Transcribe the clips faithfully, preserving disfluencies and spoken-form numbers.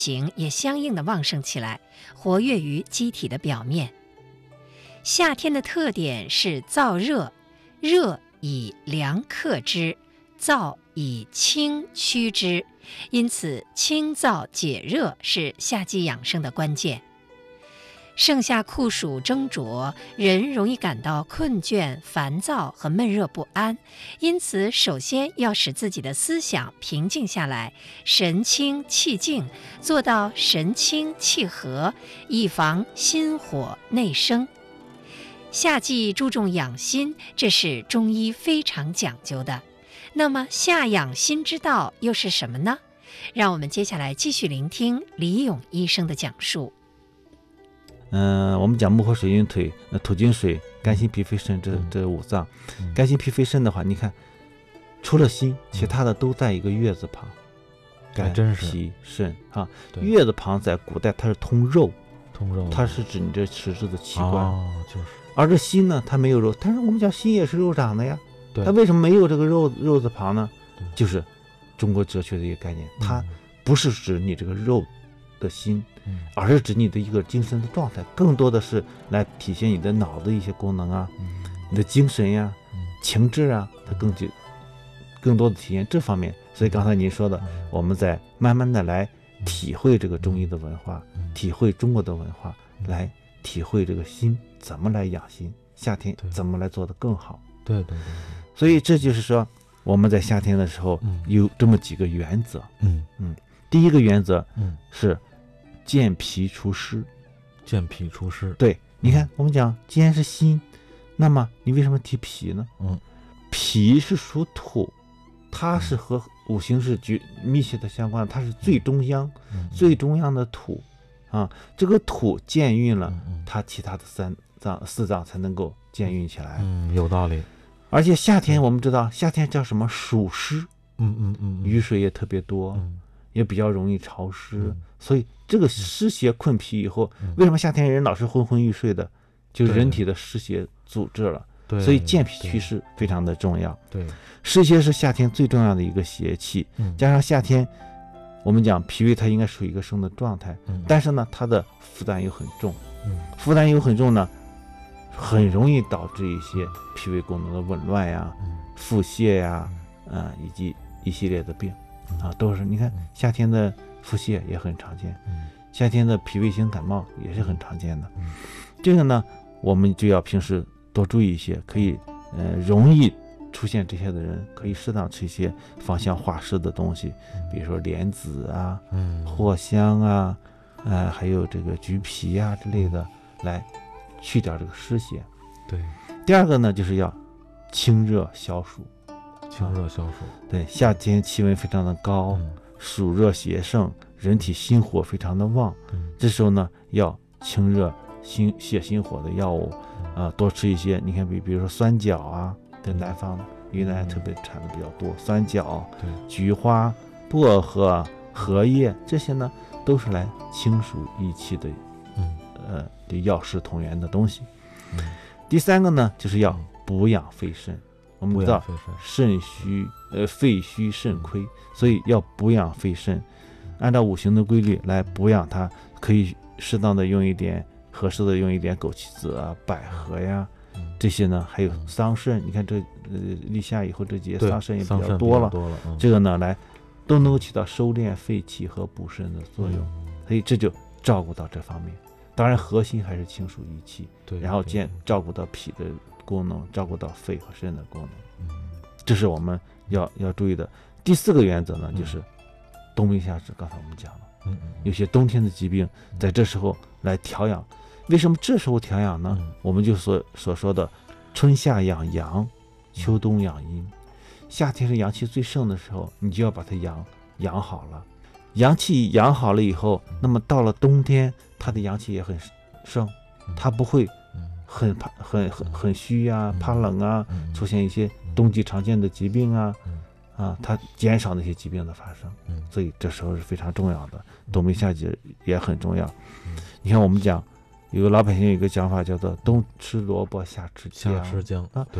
型也相应的旺盛起来，活跃于机体的表面。夏天的特点是燥热，热以凉克之，燥以清驱之，因此清燥解热是夏季养生的关键。盛夏酷暑蒸灼，人容易感到困倦、烦躁和闷热不安，因此首先要使自己的思想平静下来，神清气静，做到神清气和，以防心火内生。夏季注重养心，这是中医非常讲究的。那么夏养心之道又是什么呢？让我们接下来继续聆听李勇医生的讲述。 嗯、呃，我们讲木火水运土，呃，土金水，肝心脾肺肾这这五脏。嗯、肝心脾肺肾的话，你看，除了心，其他的都在一个月字旁。肝、脾、肾啊，月字旁在古代它是通肉， 通肉， 它是指你这实质的器官。 哦，就是。 而这心呢，它没有肉，但是我们讲心也是肉长的呀。 对。 它为什么没有这个肉肉字旁呢？就是中国哲学的一个概念，嗯、它不是指你这个肉的心。嗯、而是指你的一个精神的状态，更多的是来体现你的脑的一些功能啊，嗯、你的精神呀、嗯、情志啊，它更就更多的体现这方面。所以刚才您说的，嗯、我们在慢慢的来体会这个中医的文化，嗯、体会中国的文化，嗯、来体会这个心怎么来养心，夏天怎么来做得更好。 对对 对, 对。 所以这就是说，我们在夏天的时候有这么几个原则。 嗯嗯，第一个原则是。健脾除湿， 健脾除湿。 对，你看，我们讲，既然是心，那么你为什么提脾呢？ 嗯， 脾是属土，它是和五行是绝密切的相关，它是最中央、嗯、最中央的土啊。这个土健运了，嗯、它其他的三脏、四脏才能够健运起来。 嗯，有道理。 而且夏天我们知道，夏天叫什么？暑湿。 嗯嗯嗯， 雨水也特别多。 嗯。 也比较容易潮湿， 嗯、 所以这个湿邪困脾以后，嗯、为什么夏天人老是昏昏欲睡的？就是人体的湿邪阻滞了。 对， 所以健脾祛湿非常的重要。 对， 湿邪是夏天最重要的一个邪气， 嗯、 加上夏天，我们讲脾胃它应该属于一个生的状态， 嗯、 但是呢，它的负担又很重， 嗯、负担又很重呢，很容易导致一些脾胃功能的紊乱呀、 嗯、 腹泻呀， 嗯、 呃，以及一系列的病。啊，都是你看夏天的腹泻也很常见， 嗯、 夏天的脾胃型感冒也是很常见的。 嗯、 这个呢，我们就要平时多注意一些，可以呃容易出现这些的人，可以适当吃一些芳香化湿的东西， 嗯、 比如说莲子啊、 嗯、 藿香啊，呃，还有这个橘皮啊之类的，来去掉这个湿邪。 对， 第二个呢，就是要清热消暑。 清热消暑， 对，夏天气温非常的高， 嗯、 暑热邪盛，人体心火非常的旺， 嗯、 这时候呢，要清热心泻心火的药物，啊、 嗯呃，多吃一些。你看，比比如说酸角啊，在南方云南特别产的比较多，酸角、 对， 菊花、薄荷、荷叶这些呢，都是来清暑益气的， 嗯， 呃，这药食同源的东西。 嗯、 第三个呢，就是要补养肺肾。我们知道肾虚，呃，肺虚肾亏，所以要补养肺肾。按照五行的规律来补养它，可以适当的用一点合适的用一点枸杞子啊、百合呀，这些呢，还有桑葚。你看这呃立夏以后这节桑葚也比较多了， 多了嗯、 这个呢来都能够起到收敛肺气和补肾的作用， 嗯、 所以这就照顾到这方面。当然核心还是清暑益气， 对， 然后见照顾到脾的功能，照顾到肺和肾的功能， 嗯、 这是我们要要注意的。第四个原则呢，就是冬病夏治。刚才我们讲了， 嗯、 有些冬天的疾病，在这时候来调养。为什么这时候调养呢？ 嗯、 我们就所所说的春夏养阳，秋冬养阴。夏天是阳气最盛的时候，你就要把它养养好了。阳气养好了以后，那么到了冬天，它的阳气也很盛，它不会很怕很很很虚啊，怕冷啊，出现一些冬季常见的疾病啊，啊，它减少那些疾病的发生。所以这时候是非常重要的，冬病夏治也很重要。你看我们讲，有个老百姓有一个讲法叫做冬吃萝卜夏吃姜， 夏吃姜啊，对。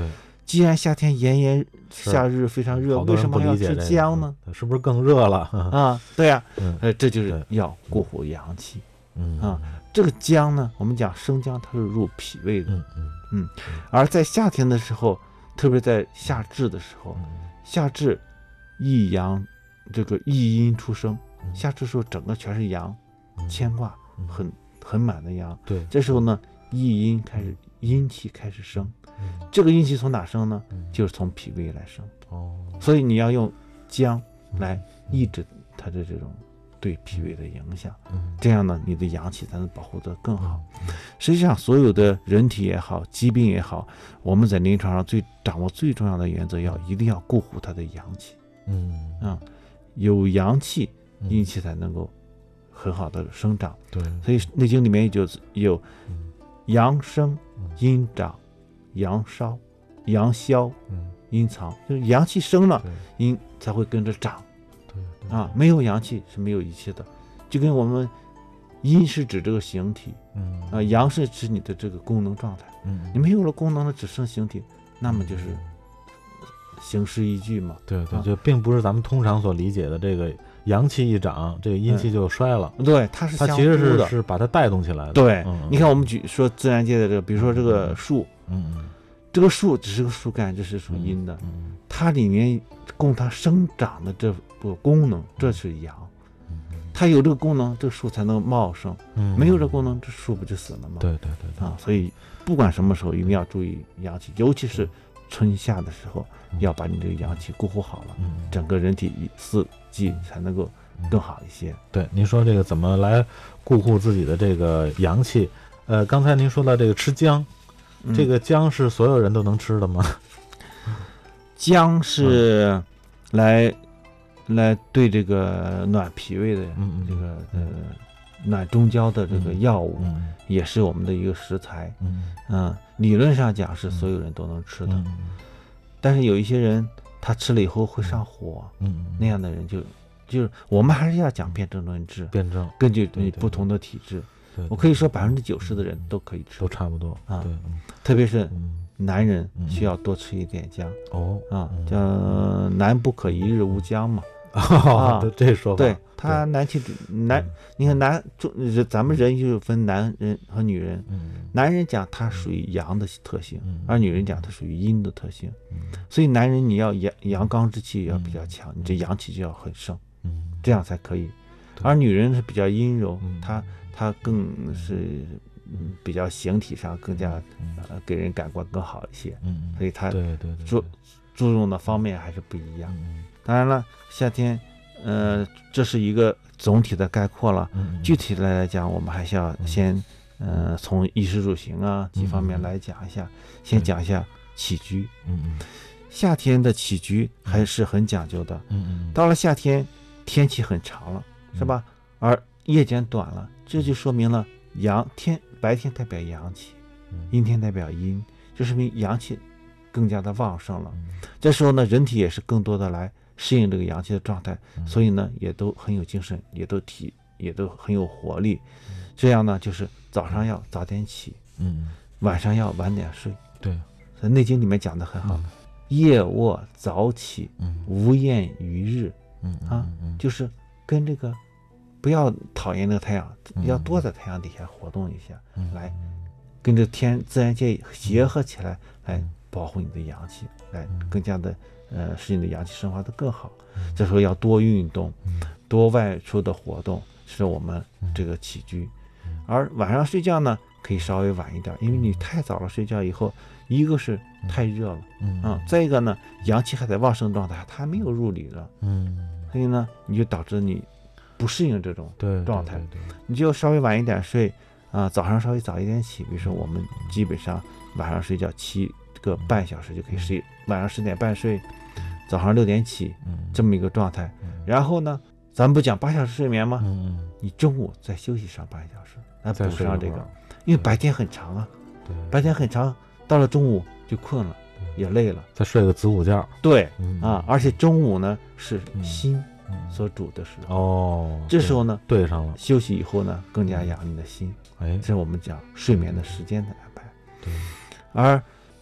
既然夏天炎炎是夏日非常热， 好多人为什么还要吃不理解这个姜呢？ 嗯是不是更热了？ 啊，对呀、 嗯呃，这就是对要固护阳气。 嗯啊这个姜呢，我们讲生姜，它是入脾胃的， 嗯嗯而在夏天的时候，特别在夏至的时候， 嗯夏至一阳，这个一阴出生， 嗯夏至时候整个全是阳， 嗯牵挂嗯很很满的阳， 对， 这时候呢，一阴开始阴气开始生， 嗯这个阴气从哪生呢？ 嗯就是从脾胃来生， 哦所以你要用姜嗯来抑制它的这种对脾胃的影响， 嗯这样呢，你的阳气才能保护得更好。 嗯实际上，所有的人体也好，疾病也好，我们在临床上最掌握最重要的原则，要一定要固护它的阳气嗯啊、有阳气， 嗯阴气才能够很好的生长。 对， 所以《内经》里面就有嗯阳生、 嗯阴长、阳烧、阳消、 嗯阴藏，就是阳气生了， 对阴才会跟着长对对啊。没有阳气是没有一切的，就跟我们阴是指这个形体嗯啊，阳是指你的这个功能状态。 嗯你没有了功能了，只剩形体，那么就是形式依据嘛。 对对， 啊就并不是咱们通常所理解的这个阳气一长，这个阴气就衰了， 对，它是相它其实互的。 是是把它带动起来的。 对， 嗯你看我们举说自然界的这个，比如说这个树， 嗯嗯这个树只是个树干，这是属阴的， 嗯它里面供它生长的这个功能，这是阳。它有这个功能，这个树才能茂盛； 嗯， 没有这功能，这树不就死了吗？ 对对对对啊，所以不管什么时候一定要注意阳气，尤其是春夏的时候，要把你这个阳气固护好了， 嗯整个人体四季才能够更好一些。 对，您说这个怎么来固护自己的这个阳气？呃，刚才您说到这个吃姜， 嗯这个姜是所有人都能吃的吗？ 姜是来、来对这个暖脾胃的嗯嗯这个呃暖中焦的这个药物， 嗯也是我们的一个食材。 嗯嗯，理论上讲是所有人都能吃的， 嗯但是有一些人他吃了以后会上火， 嗯那样的人就就是我们还是要讲辨证论治， 辩证， 根据对对你不同的体质， 对， 我可以说百分之九十的人都可以吃都，差不多啊对， 特别是嗯男人嗯需要多吃一点姜哦啊， 嗯叫男不可一日无姜嘛。 啊，对这说法， 对他男气男， 嗯你看男中人咱们人就分男人和女人， 嗯男人讲他属于阳的特性， 嗯而女人讲它属于阴的特性。 嗯所以男人你要阳阳刚之气要比较强，你这阳气就要很盛， 嗯这样才可以。 对而女人是比较阴柔嗯， 她她更是嗯比较形体上更加嗯呃给人感官更好一些， 嗯， 所以她对对对， 注注重的方面还是不一样。 嗯当然了，夏天，呃，这是一个总体的概括了。 嗯具体的来讲，我们还是要先，呃，从衣食住行啊几方面来讲一下。先讲一下起居。 嗯夏天的起居还是很讲究的。 嗯嗯到了夏天，天气很长了，是吧？而夜间短了，这就说明了阳天白天代表阳气，阴天代表阴，就说明阳气更加的旺盛了。这时候呢，人体也是更多的来适应这个阳气的状态，所以呢，也都很有精神，也都体也都很有活力。这样呢，就是早上要早点起， 嗯晚上要晚点睡。 对， 所以《内经》里面讲的很好，夜卧早起， 嗯无厌于日， 嗯啊就是跟这个不要讨厌那个太阳，要多在太阳底下活动一下，来跟这天自然界结合起来，来保护你的阳气，来更加的呃使你的阳气生发的更好。这时候要多运动，多外出的活动，是我们这个起居。而晚上睡觉呢，可以稍微晚一点，因为你太早了睡觉以后，一个是太热了， 嗯啊，再一个呢，阳气还在旺盛状态，它还没有入里了， 嗯， 所以呢，你就导致你不适应这种对状态， 对， 你就稍微晚一点睡，啊，早上稍微早一点起，比如说我们基本上晚上睡觉七个半小时就可以睡，晚上十点半睡，早上六点起，这么一个状态。然后呢，咱们不讲八小时睡眠吗？ 嗯， 你中午再休息上半小时，来补上这个，因为白天很长啊， 对， 白天很长，到了中午就困了，也累了， 再睡个子午觉。 对，啊，而且中午呢是心所主的时候， 哦， 这时候呢对上了， 休息以后呢更加养你的心， 哎， 这是我们讲睡眠的时间的安排。 对， 而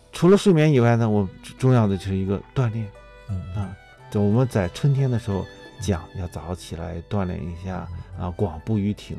除了睡眠以外呢，我重要的就是一个锻炼嗯啊。就我们在春天的时候讲要早起来锻炼一下啊，广步于庭